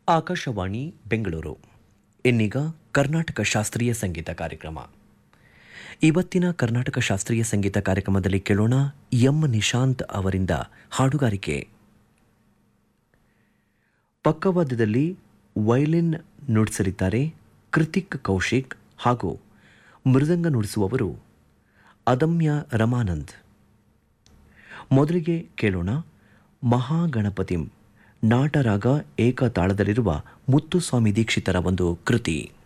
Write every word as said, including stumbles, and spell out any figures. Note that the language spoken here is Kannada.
ಆಕಾಶವಾಣಿ ಬೆಂಗಳೂರು. ಇನ್ನೀಗ ಕರ್ನಾಟಕ ಶಾಸ್ತ್ರೀಯ ಸಂಗೀತ ಕಾರ್ಯಕ್ರಮ. ಇವತ್ತಿನ ಕರ್ನಾಟಕ ಶಾಸ್ತ್ರೀಯ ಸಂಗೀತ ಕಾರ್ಯಕ್ರಮದಲ್ಲಿ ಕೇಳೋಣ ಎಂ ನಿಶಾಂತ್ ಅವರಿಂದ ಹಾಡುಗಾರಿಕೆ. ಪಕ್ಕವಾದ್ಯದಲ್ಲಿ ವಯಲಿನ್ ನುಡಿಸಲಿದ್ದಾರೆ ಕೃತಿಕ್ ಕೌಶಿಕ್ ಹಾಗೂ ಮೃದಂಗ ನುಡಿಸುವವರು ಅದಮ್ಯ ರಮಾನಂದ್. ಮೊದಲಿಗೆ ಕೇಳೋಣ ಮಹಾಗಣಪತಿಂ ನಾಟರಾಗ ಏಕತಾಳದಲ್ಲಿರುವ ಮುತ್ತುಸ್ವಾಮಿ ದೀಕ್ಷಿತರ ಒಂದು ಕೃತಿ.